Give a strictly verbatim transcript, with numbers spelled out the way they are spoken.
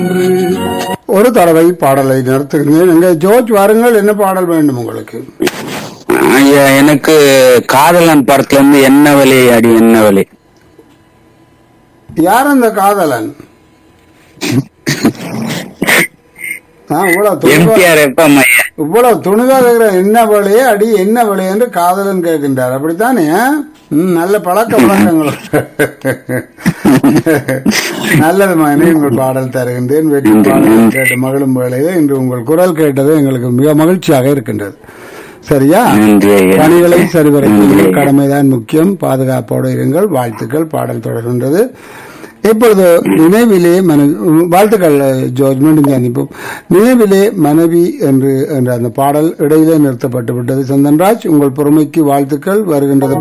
ஒரு தடவை பாடலை நிறுத்துகிறேன். எங்க ஜோர்ஜ் வாருங்கள், என்ன பாடல் வேண்டும் உங்களுக்கு? ஐயா, எனக்கு காதலன் படத்துல இருந்து என்ன வலி அடி என்ன வலி. யார் அந்த காதலன்? இவ்வளவு துணிவாக இருக்கிற என்ன வழியே அடி என்ன வழி என்று காதலன் கேட்கின்றார், அப்படித்தானே? நல்ல பழக்க வழக்கங்கள். நல்லது மகனே, உங்கள் பாடல் தருகின்றேன். வெற்றி பாடல் கேட்டு மகளும் வேளையே இன்று உங்கள் குரல் கேட்டது எங்களுக்கு மிக மகிழ்ச்சியாக இருக்கின்றது. சரியா? பணிகளை சரிவர கடமைதான் முக்கியம். பாதுகாப்போடு இருங்கள். வாழ்த்துக்கள். பாடல் தொடர்கின்றது. இப்பொழுது நினைவிலே மனைவி, வாழ்த்துக்கள் ஜோர்ஜ், மீண்டும் சந்திப்போம். நினைவிலே மனைவி என்று என்ற அந்த பாடல் இடையிலே நிறுத்தப்பட்டு விட்டது. சந்தன்ராஜ், உங்கள் பொறுமைக்கு வாழ்த்துக்கள். வருகின்றது